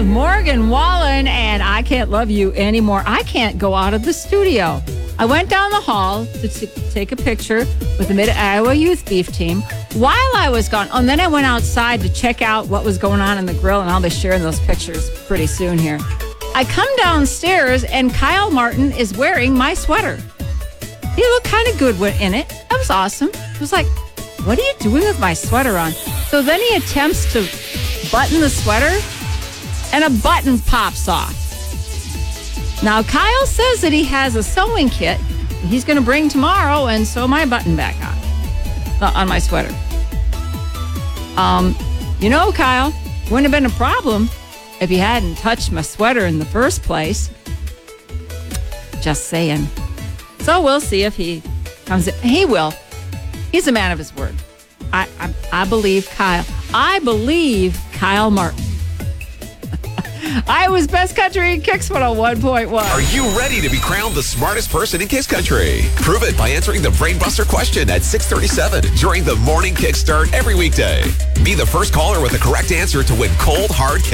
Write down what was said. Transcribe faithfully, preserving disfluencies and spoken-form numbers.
with Morgan Wallen, and I Can't Love You Anymore. I can't go out of the studio. I went down the hall to t- take a picture with the Mid-Iowa Youth Beef Team while I was gone. Oh, and then I went outside to check out what was going on in the grill, and I'll be sharing those pictures pretty soon here. I come downstairs, and Kyle Martin is wearing my sweater. He looked kind of good in it. That was awesome. I was like, what are you doing with my sweater on? So then he attempts to button the sweater, and a button pops off. Now, Kyle says that he has a sewing kit he's going to bring tomorrow and sew my button back on, uh, on my sweater. Um, you know, Kyle, wouldn't have been a problem if he hadn't touched my sweater in the first place. Just saying. So we'll see if he comes in. He will. He's a man of his word. I, I, I believe Kyle. I believe Kyle Martin. Iowa's Best Country Kicks one oh one point one. Are you ready to be crowned the smartest person in Kicks Country? Prove it by answering the Brainbuster question at six thirty-seven during the Morning Kickstart every weekday. Be the first caller with the correct answer to win cold, hard cash.